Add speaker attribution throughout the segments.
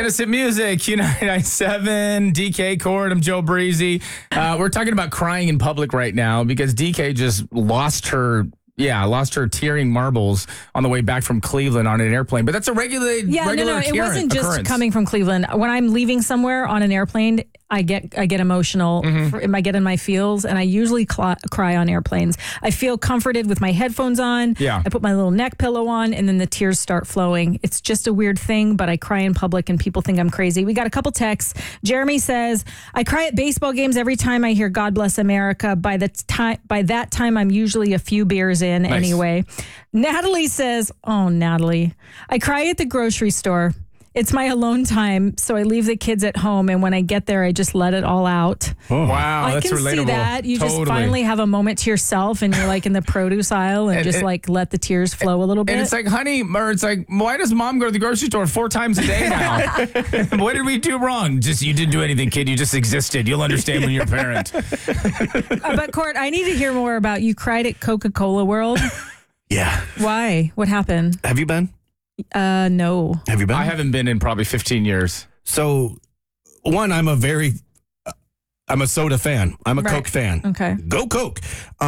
Speaker 1: Innocent Music, Q997, DK Court. I'm Joe Breezy. We're talking about crying in public right now because DK just lost her tearing marbles on the way back from Cleveland on an airplane. But that's a regular
Speaker 2: It wasn't just
Speaker 1: occurrence.
Speaker 2: coming from Cleveland. When I'm leaving somewhere on an airplane, I get emotional. I get in my feels, and I usually cry on airplanes. I feel comforted with my headphones on.
Speaker 1: Yeah.
Speaker 2: I put my little neck pillow on, and then the tears start flowing. It's just a weird thing, but I cry in public, and people think I'm crazy. We got a couple texts. Jeremy says, I cry at baseball games every time I hear God Bless America. By that time, I'm usually a few beers in anyway. Natalie says, Natalie, I cry at the grocery store. It's my alone time, so I leave the kids at home, and when I get there, I just let it all out.
Speaker 1: Oh, wow,
Speaker 2: I
Speaker 1: that's
Speaker 2: can
Speaker 1: relatable.
Speaker 2: see that. You just finally have a moment to yourself, and you're like in the produce aisle, and just like let the tears flow a little bit.
Speaker 1: And it's like, honey, or it's like, why does mom go to the grocery store 4 times a day now? What did we do wrong? Just you didn't do anything, kid. You just existed. You'll understand when you're a parent.
Speaker 2: But Court, I need to hear more about you cried at Coca-Cola World.
Speaker 3: Yeah.
Speaker 2: Why? What happened?
Speaker 3: Have you been?
Speaker 2: No.
Speaker 3: Have you been?
Speaker 1: I haven't been in probably 15 years.
Speaker 3: So, one, I'm a soda fan. I'm a Coke fan.
Speaker 2: Okay.
Speaker 3: Go Coke.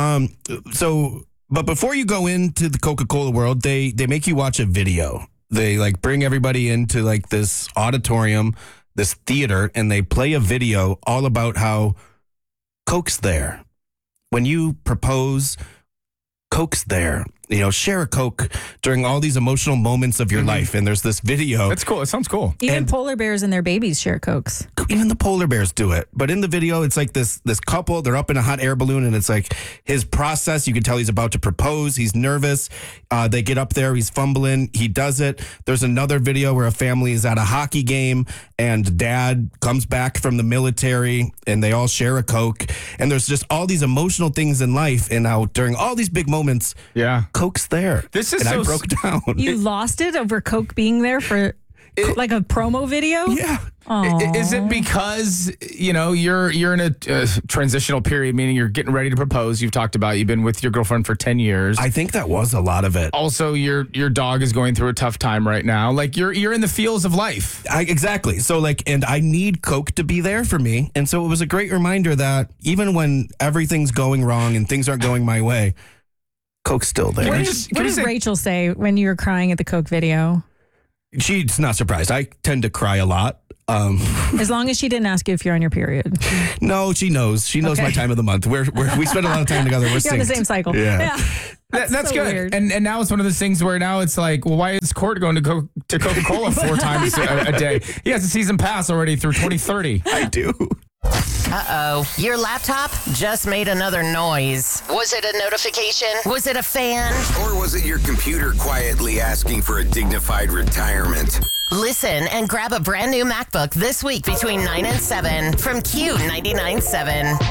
Speaker 3: But before you go into the Coca-Cola World, they make you watch a video. They like bring everybody into like this auditorium, this theater, and they play a video all about how Coke's there. When you propose, Coke's there. Share a Coke during all these emotional moments of your life. And there's this video.
Speaker 1: That's cool. It sounds cool.
Speaker 2: Even polar bears and their babies share Cokes.
Speaker 3: Even the polar bears do it. But in the video, it's like this couple, they're up in a hot air balloon, and it's like his process. You can tell he's about to propose. He's nervous. They get up there. He's fumbling. He does it. There's another video where a family is at a hockey game, and dad comes back from the military, and they all share a Coke. And there's just all these emotional things in life. And now during all these big moments, Coke's there.
Speaker 1: This is
Speaker 3: and
Speaker 1: so
Speaker 3: I broke down.
Speaker 2: You lost it over Coke being there for like a promo video?
Speaker 3: Yeah.
Speaker 1: Is it because, you're in a transitional period, meaning you're getting ready to propose? You've talked about you've been with your girlfriend for 10 years.
Speaker 3: I think that was a lot of it.
Speaker 1: Also, your dog is going through a tough time right now. Like you're in the feels of life.
Speaker 3: Exactly. So and I need Coke to be there for me. And so it was a great reminder that even when everything's going wrong and things aren't going my way, Coke's still there.
Speaker 2: What does Rachel say when you were crying at the Coke video?
Speaker 3: She's not surprised. I tend to cry a lot.
Speaker 2: As long as she didn't ask you if you're on your period.
Speaker 3: No, she knows. She knows my time of the month. We spend a lot of time together. We're
Speaker 2: You're on the same cycle.
Speaker 3: Yeah.
Speaker 2: That's
Speaker 1: so
Speaker 2: good.
Speaker 1: Weird. And now it's one of those things where now it's like, well, why is Court going to go to Coca-Cola 4 times a day? He has a season pass already through 2030.
Speaker 3: I do.
Speaker 4: Uh-oh. Your laptop just made another noise. Was it a notification? Was it a fan?
Speaker 5: Or was it your computer quietly asking for a dignified retirement?
Speaker 4: Listen and grab a brand new MacBook this week between 9 and 7 from Q99.7.